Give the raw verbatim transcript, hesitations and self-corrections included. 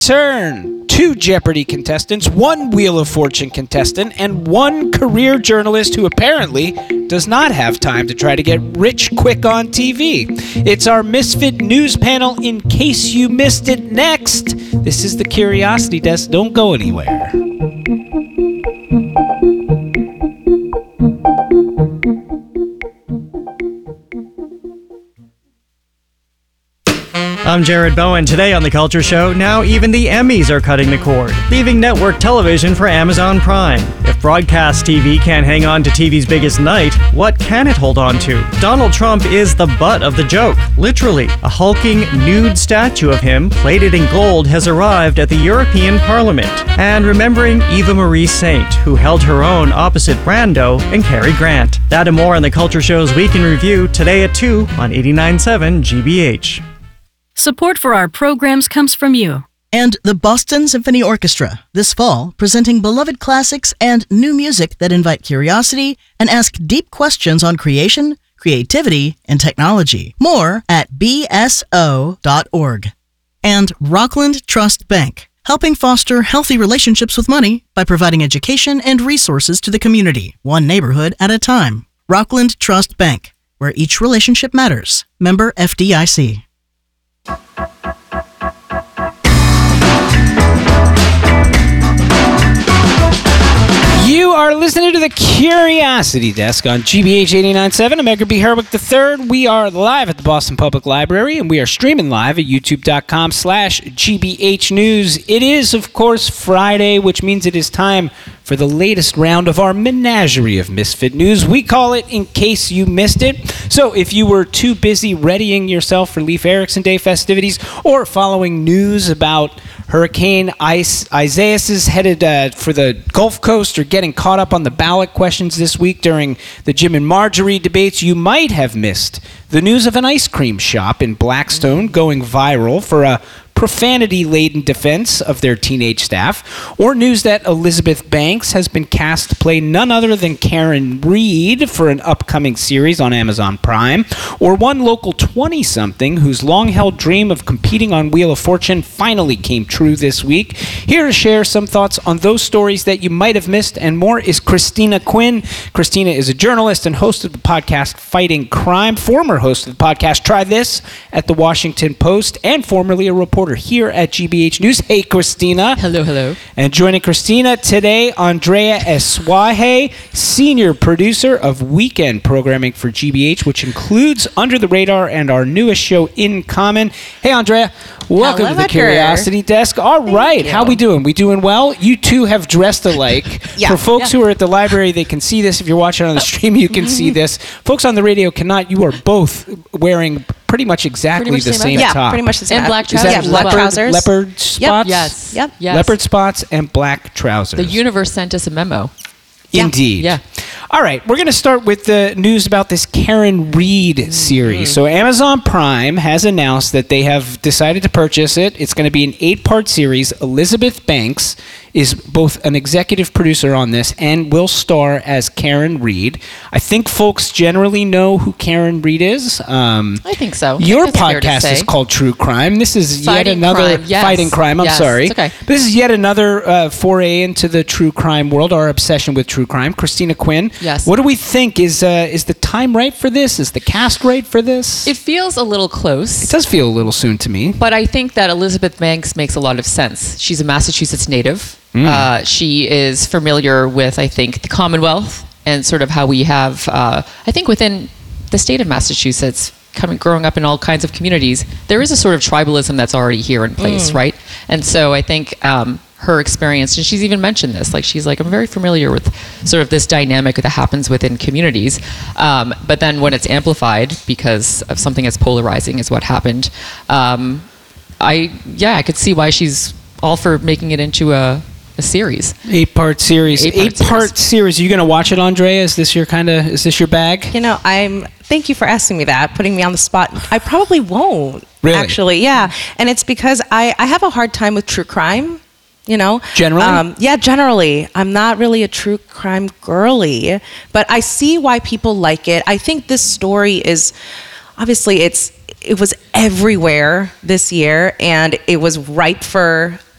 Turn two Jeopardy contestants, one Wheel of Fortune contestant, and one career journalist who apparently does not have time to try to get rich quick on T V. It's our Misfit News panel in case you missed it. Next, this is the Curiosity Desk. Don't go anywhere. I'm Jared Bowen. Today on The Culture Show, now even the Emmys are cutting the cord, leaving network television for Amazon Prime. If broadcast T V can't hang on to T V's biggest night, what can it hold on to? Donald Trump is the butt of the joke. Literally, a hulking nude statue of him, plated in gold, has arrived at the European Parliament. And remembering Eva Marie Saint, who held her own opposite Brando and Cary Grant. That and more on The Culture Show's Week in Review, today at two on eighty-nine point seven G B H. Support for our programs comes from you. And the Boston Symphony Orchestra, this fall, presenting beloved classics and new music that invite curiosity and ask deep questions on creation, creativity, and technology. More at b s o dot org. And Rockland Trust Bank, helping foster healthy relationships with money by providing education and resources to the community, one neighborhood at a time. Rockland Trust Bank, where each relationship matters. Member F D I C. You are listening to the Curiosity Desk on G B H eighty-nine point seven. I'm Edgar B. Herwick the third. We are live at the Boston Public Library, and we are streaming live at youtube.com slash GBH News. It is, of course, Friday, which means it is time for the latest round of our menagerie of Misfit News. We call it In Case You Missed It. So if you were too busy readying yourself for Leif Erikson Day festivities or following news about Hurricane Ice, Isaias is headed uh, for the Gulf Coast or getting caught up on the ballot questions this week during the Jim and Marjorie debates, you might have missed the news of an ice cream shop in Blackstone going viral for a profanity-laden defense of their teenage staff, or news that Elizabeth Banks has been cast to play none other than Karen Reed for an upcoming series on Amazon Prime, or one local twenty-something whose long-held dream of competing on Wheel of Fortune finally came true this week. Here to share some thoughts on those stories that you might have missed and more is Christina Quinn. Christina is a journalist and host of the podcast Fighting Crime, former host of the podcast Try This at the Washington Post, and formerly a reporter here at G B H News. Hey, Christina. Hello, hello. And joining Christina today, Andrea Eswaje, senior producer of weekend programming for G B H, which includes Under the Radar and our newest show, In Common. Hey, Andrea. Welcome Hello, to the Edgar. Curiosity Desk. All Thank right. you. How we doing? We doing well? You two have dressed alike. Yeah, For folks yeah. who are at the library, they can see this. If you're watching on the stream, you can see this. Folks on the radio cannot. You are both wearing pretty much exactly Pretty much the same same outfit. Yeah, top. pretty much the same. And black Is trousers. that Yeah, black leopard, trousers. leopard spots? Yes. Yep. Yes. Leopard spots and black trousers. The universe sent us a memo. Yeah. Indeed. Yeah. All right, we're going to start with the news about this Karen Reed series. So Amazon Prime has announced that they have decided to purchase it. It's going to be an eight-part series. Elizabeth Banks is both an executive producer on this and will star as Karen Reed. I think folks generally know who Karen Reed is. Um, I think so. Your That's fair to podcast say. is called True Crime. This is Fighting yet another Crime, yes. Fighting Crime. I'm Yes, sorry. it's okay. This is yet another uh, foray into the true crime world, our obsession with true crime. Christina Quinn. Yes. What do we think? Is uh, is the time right for this? Is the cast right for this? It feels a little close. It does feel a little soon to me. But I think that Elizabeth Banks makes a lot of sense. She's a Massachusetts native. Mm. Uh, she is familiar with, I think, the Commonwealth and sort of how we have, uh, I think within the state of Massachusetts, coming, growing up in all kinds of communities, there is a sort of tribalism that's already here in place, Mm. right? And so I think um, her experience, and she's even mentioned this, like she's like, I'm very familiar with sort of this dynamic that happens within communities. Um, but then when it's amplified because of something that's polarizing is what happened, um, I, yeah, I could see why she's all for making it into a, a series. Eight-part series. Eight-part Eight-part series. series. Are you going to watch it, Andrea? Is this your kind of? Is this your bag? You know, I'm. Thank you for asking me that, putting me on the spot. I probably won't. Really? Actually, yeah. And it's because I, I have a hard time with true crime. You know, Generally? Um, yeah, generally. I'm not really a true crime girly, but I see why people like it. I think this story is obviously it's it was everywhere this year, and it was ripe for